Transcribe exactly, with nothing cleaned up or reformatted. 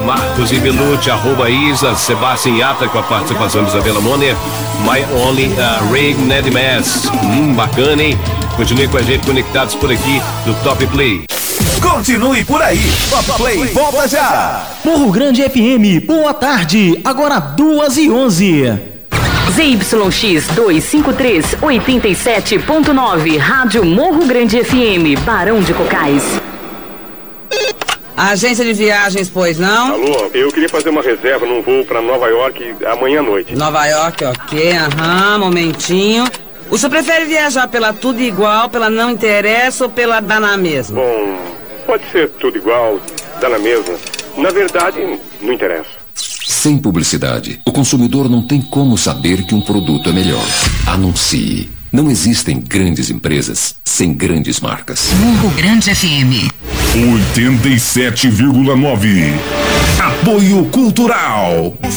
Marcos e Belucci, arroba Isa, Sebastião Yatra com a participação de Isabela Moner, My Only uh, Rig Ned Mass. Hum, bacana, hein? Continue com a gente conectados por aqui do Top Play. Continue por aí. Top Play volta já. Morro Grande F M, boa tarde. Agora duas e onze. Z Y X duzentos e cinquenta e três, oitenta e sete ponto nove, Rádio Morro Grande F M, Barão de Cocais. Agência de viagens, pois não? Alô, eu queria fazer uma reserva num voo para Nova York amanhã à noite. Nova York, ok, aham, momentinho. O senhor prefere viajar pela tudo igual, pela não interessa ou pela dá na mesma? Bom, pode ser tudo igual, dá na mesma. Na verdade, não interessa. Sem publicidade, o consumidor não tem como saber que um produto é melhor. Anuncie. Não existem grandes empresas sem grandes marcas. Morro Grande F M oitenta e sete vírgula nove. Apoio Cultural.